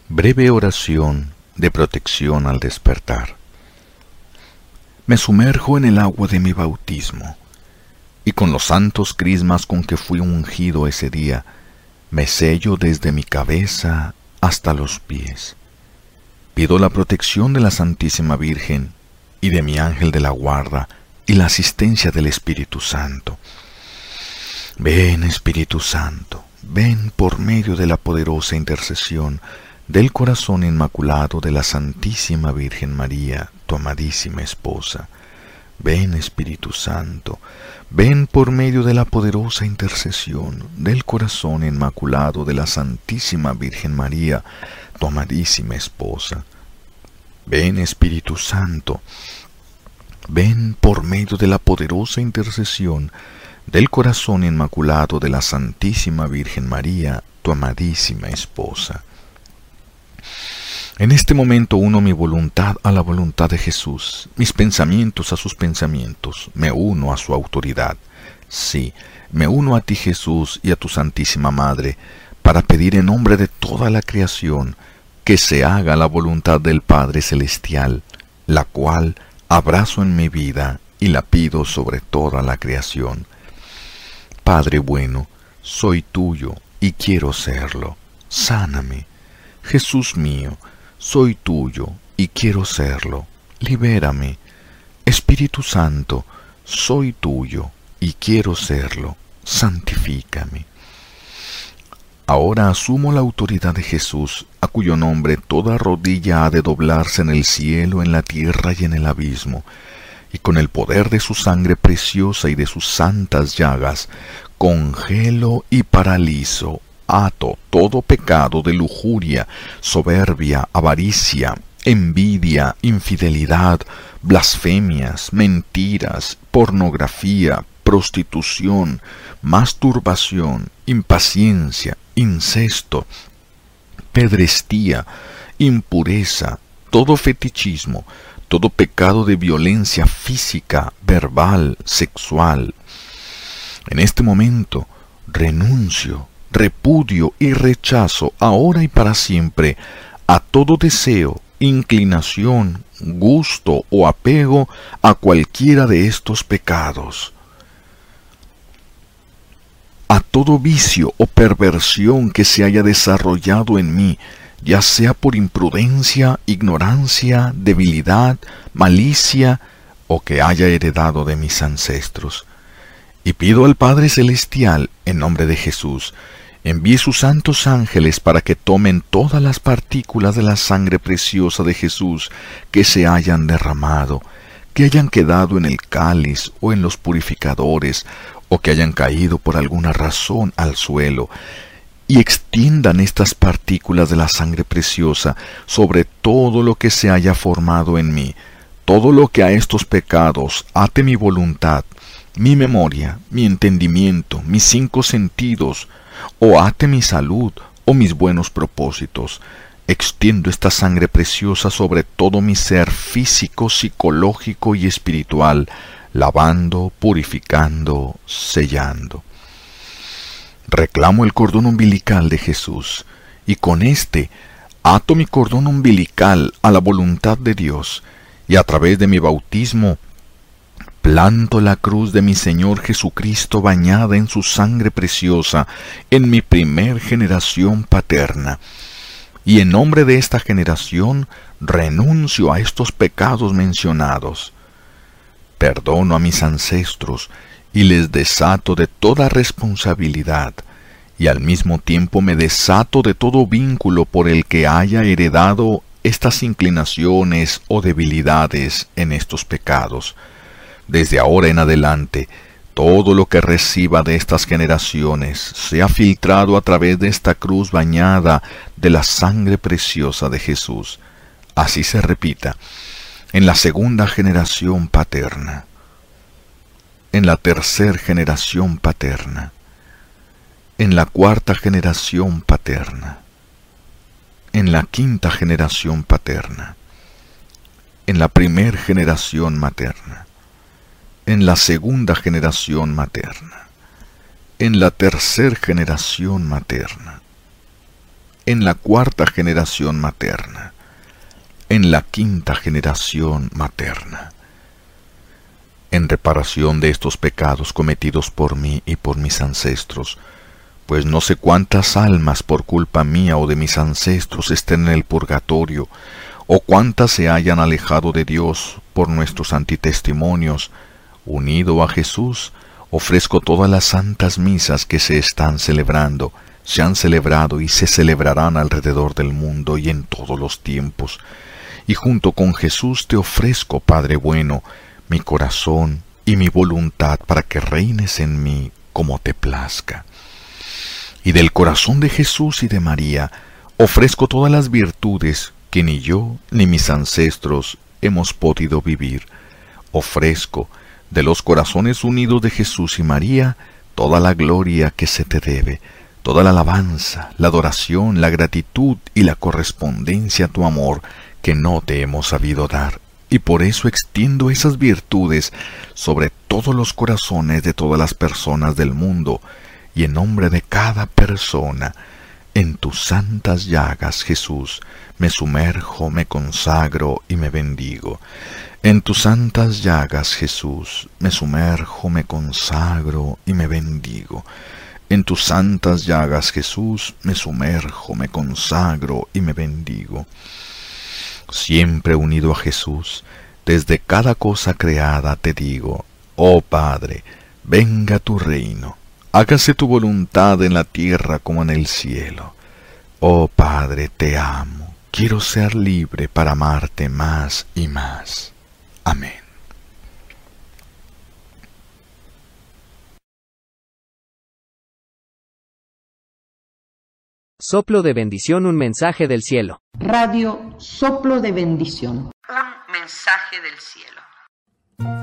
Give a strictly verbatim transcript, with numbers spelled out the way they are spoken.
Breve oración de protección al despertar. Me sumerjo en el agua de mi bautismo, y con los santos crismas con que fui ungido ese día, me sello desde mi cabeza hasta los pies. Pido la protección de la Santísima Virgen y de mi ángel de la guarda y la asistencia del Espíritu Santo. Ven, Espíritu Santo, ven por medio de la poderosa intercesión del corazón inmaculado de la Santísima Virgen María, tu amadísima esposa. Ven, Espíritu Santo, ven por medio de la poderosa intercesión del corazón inmaculado de la Santísima Virgen María, tu amadísima esposa. Ven, Espíritu Santo, ven por medio de la poderosa intercesión del corazón inmaculado de la Santísima Virgen María, tu amadísima esposa. En este momento uno mi voluntad a la voluntad de Jesús, mis pensamientos a sus pensamientos, me uno a su autoridad. Sí, me uno a ti, Jesús, y a tu Santísima Madre, para pedir en nombre de toda la creación que se haga la voluntad del Padre Celestial, la cual abrazo en mi vida y la pido sobre toda la creación. Padre bueno, soy tuyo y quiero serlo. Sáname. Jesús mío, soy tuyo y quiero serlo. Libérame. Espíritu Santo, soy tuyo y quiero serlo. Santifícame. Ahora asumo la autoridad de Jesús, a cuyo nombre toda rodilla ha de doblarse en el cielo, en la tierra y en el abismo, y con el poder de su sangre preciosa y de sus santas llagas, congelo y paralizo, ato todo pecado de lujuria, soberbia, avaricia, envidia, infidelidad, blasfemias, mentiras, pornografía, prostitución, masturbación, impaciencia, incesto, pedrestía, impureza, todo fetichismo, todo pecado de violencia física, verbal, sexual. En este momento renuncio, repudio y rechazo ahora y para siempre a todo deseo, inclinación, gusto o apego a cualquiera de estos pecados, a todo vicio o perversión que se haya desarrollado en mí, ya sea por imprudencia, ignorancia, debilidad, malicia o que haya heredado de mis ancestros. Y pido al Padre Celestial, en nombre de Jesús, envíe sus santos ángeles para que tomen todas las partículas de la sangre preciosa de Jesús que se hayan derramado, que hayan quedado en el cáliz o en los purificadores, o que hayan caído por alguna razón al suelo, y extiendan estas partículas de la sangre preciosa sobre todo lo que se haya formado en mí, todo lo que a estos pecados ate mi voluntad, mi memoria, mi entendimiento, mis cinco sentidos, o ate mi salud o mis buenos propósitos. Extiendo esta sangre preciosa sobre todo mi ser físico, psicológico y espiritual, lavando, purificando, sellando. Reclamo el cordón umbilical de Jesús, y con éste ato mi cordón umbilical a la voluntad de Dios, y a través de mi bautismo planto la cruz de mi Señor Jesucristo bañada en su sangre preciosa en mi primer generación paterna. Y en nombre de esta generación renuncio a estos pecados mencionados. Perdono a mis ancestros y les desato de toda responsabilidad, y al mismo tiempo me desato de todo vínculo por el que haya heredado estas inclinaciones o debilidades en estos pecados. Desde ahora en adelante, todo lo que reciba de estas generaciones sea filtrado a través de esta cruz bañada de la sangre preciosa de Jesús. Así se repita en la segunda generación paterna, en la tercera generación paterna, en la cuarta generación paterna, en la quinta generación paterna, en la primera generación materna, en la segunda generación materna, en la tercera generación materna, en la cuarta generación materna, en la quinta generación materna. En reparación de estos pecados cometidos por mí y por mis ancestros, pues no sé cuántas almas por culpa mía o de mis ancestros estén en el purgatorio, o cuántas se hayan alejado de Dios por nuestros antitestimonios, unido a Jesús, ofrezco todas las santas misas que se están celebrando, se han celebrado y se celebrarán alrededor del mundo y en todos los tiempos. Y junto con Jesús te ofrezco, Padre bueno, mi corazón y mi voluntad para que reines en mí como te plazca. Y del corazón de Jesús y de María ofrezco todas las virtudes que ni yo ni mis ancestros hemos podido vivir. Ofrezco de los corazones unidos de Jesús y María toda la gloria que se te debe, toda la alabanza, la adoración, la gratitud y la correspondencia a tu amor que no te hemos sabido dar. Y por eso extiendo esas virtudes sobre todos los corazones de todas las personas del mundo, y en nombre de cada persona, en tus santas llagas, Jesús, me sumerjo, me consagro y me bendigo. En tus santas llagas, Jesús, me sumerjo, me consagro y me bendigo. En tus santas llagas, Jesús, me sumerjo, me consagro y me bendigo. Siempre unido a Jesús, desde cada cosa creada te digo, oh Padre, venga tu reino, hágase tu voluntad en la tierra como en el cielo. Oh Padre, te amo, quiero ser libre para amarte más y más. Amén. Soplo de bendición, un mensaje del cielo. Radio Soplo de Bendición. Un mensaje del cielo.